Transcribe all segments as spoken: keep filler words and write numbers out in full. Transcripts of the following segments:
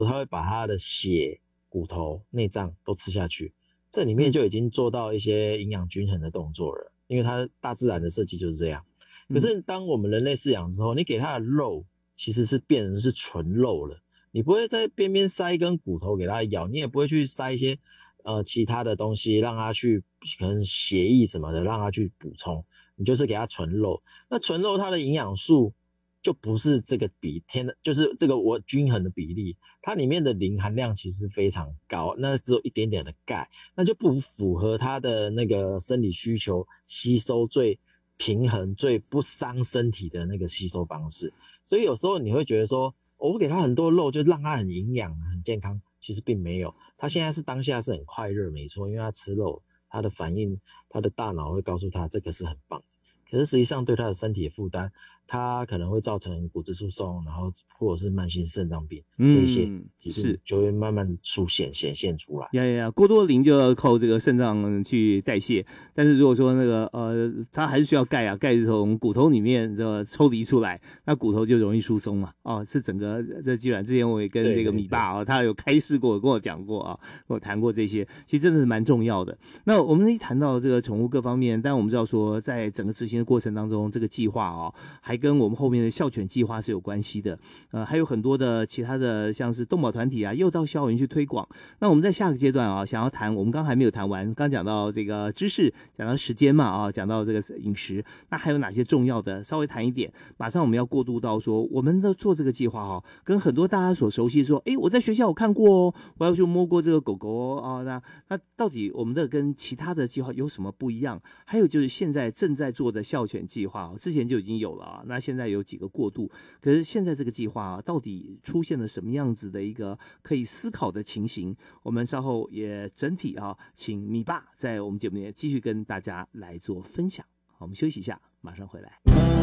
它会把它的血、骨头、内脏都吃下去，这里面就已经做到一些营养均衡的动作了，因为它大自然的设计就是这样。可是当我们人类饲养之后，你给它的肉其实是变成是纯肉了，你不会在边边塞一根骨头给它咬，你也不会去塞一些呃其他的东西让它去可能血液什么的让它去补充，你就是给它纯肉。那纯肉它的营养素就不是这个比天的，就是这个我均衡的比例，它里面的磷含量其实非常高，那只有一点点的钙，那就不符合它的那个生理需求，吸收最平衡、最不伤身体的那个吸收方式。所以有时候你会觉得说，哦，我给它很多肉就让它很营养、很健康，其实并没有。它现在是当下是很快乐，没错，因为它吃肉，它的反应，它的大脑会告诉它这个是很棒。可是实际上对他的身体的负担，它可能会造成骨质疏松，然后或者是慢性肾脏病、嗯、这一些疾病就会慢慢出现显现出来。 呀呀呀，过多磷就要靠这个肾脏去代谢，但是如果说那个呃，它还是需要钙啊，钙是从骨头里面这抽离出来，那骨头就容易疏松嘛。哦，是整个这基本上之前我也跟这个米爸啊、哦，他有开示过，跟我讲过啊，跟我谈过这些，其实真的是蛮重要的。那我们一谈到这个宠物各方面，但我们知道说，在整个执行的过程当中，这个计划哦，还跟我们后面的校犬计划是有关系的。呃，还有很多的其他的，像是动保团体啊，又到校园去推广。那我们在下个阶段啊，想要谈，我们刚还没有谈完，刚讲到这个知识，讲到时间嘛啊，讲到这个饮食，那还有哪些重要的？稍微谈一点。马上我们要过渡到说，我们的做这个计划哦，跟很多大家所熟悉说，哎，我在学校我看过哦，我要去摸过这个狗狗哦啊，那那到底我们的跟其他的计划有什么不一样？还有就是现在正在做的校犬计划，之前就已经有了啊，那现在有几个过渡，可是现在这个计划啊，到底出现了什么样子的一个可以思考的情形？我们稍后也整体啊，请米爸在我们节目里面继续跟大家来做分享。好，我们休息一下，马上回来。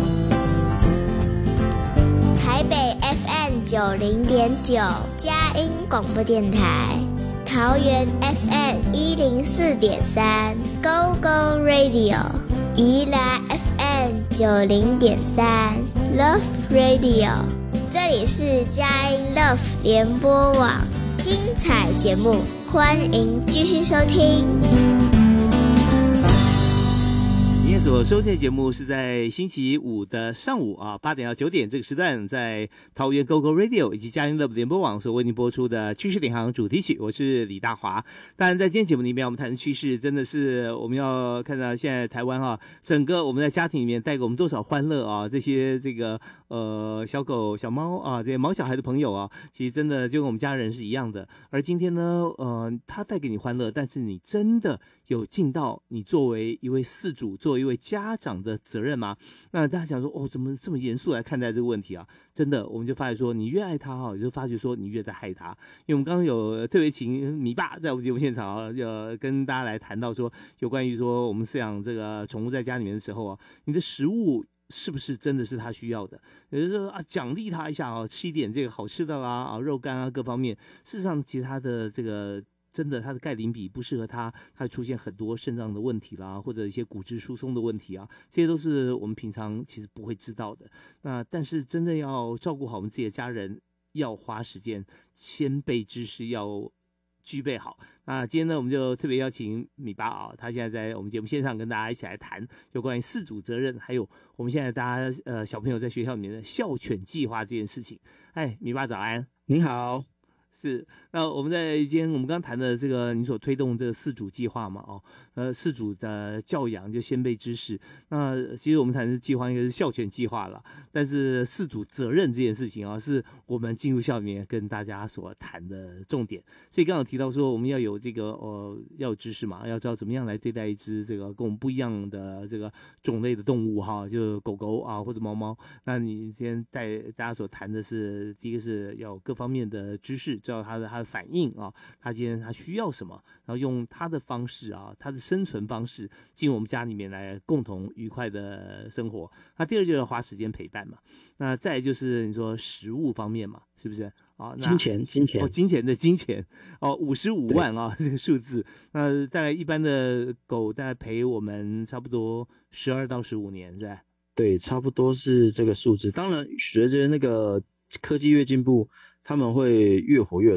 台北 F M 九零点九，佳音广播电台；桃园 F M 一零四点三 ，Go Go Radio；宜兰 F M 九零点三 ，Love Radio。这里是佳音 Love 联播网，精彩节目，欢迎继续收听。 您所收听的节目是在星期五的上午啊，八点到九点这个时段，在桃园 Go Go Radio 以及佳音 Love 联播网所为您播出的趋势领航主题曲，我是李大华。当然，在今天节目里面，我们谈的趋势真的是我们要看到现在台湾哈、啊，整个我们在家庭里面带给我们多少欢乐啊！这些这个呃小狗、小猫啊，这些毛小孩的朋友啊，其实真的就跟我们家人是一样的。而今天呢，呃，他带给你欢乐，但是你真的有尽到你作为一位饲主、作为一位家长的责任吗？那大家想说，哦，怎么这么严肃来看待这个问题啊？真的，我们就发觉说，你越爱他哈，你就发觉说你越在害他。因为我们刚刚有特别请米爸在我们节目现场啊，要跟大家来谈到说，有关于说我们饲养这个宠物在家里面的时候啊，你的食物是不是真的是他需要的？有的时候啊，奖励他一下啊，吃一点这个好吃的啦啊，肉干啊，各方面。事实上，其他的这个。真的，它的钙磷比不适合它，它会出现很多肾脏的问题啦，或者一些骨质疏松的问题啊，这些都是我们平常其实不会知道的。那但是真正要照顾好我们自己的家人，要花时间，先备知识要具备好。那今天呢，我们就特别邀请米爸啊，他现在在我们节目线上跟大家一起来谈有关于饲主责任，还有我们现在大家呃小朋友在学校里面的校犬计划这件事情。哎，米爸早安。 你好。 是，那我们在今天我们刚谈的这个你所推动这个饲主计划嘛，哦，呃，饲主的教养就先辈知识。那其实我们谈的计划应该是校犬计划了，但是饲主责任这件事情啊，是我们进入校里面跟大家所谈的重点。所以刚刚提到说，我们要有这个呃，要有知识嘛，要知道怎么样来对待一只这个跟我们不一样的这个种类的动物哈，就狗狗啊或者猫猫。那你今天带大家所谈的是，第一个是要有各方面的知识。知道他的他的反应啊，他今天他需要什么，然后用他的方式啊，他的生存方式进我们家里面来共同愉快的生活。那第二就是要花时间陪伴嘛。那再来就是你说食物方面嘛，是不是啊？ 金钱，金钱哦，金钱的金钱哦，五十五万啊，这个数字。那大概一般的狗大概陪我们差不多十二到十五年，是吧？ 对，差不多是这个数字。当然，随着那个科技越进步。 他们会越活越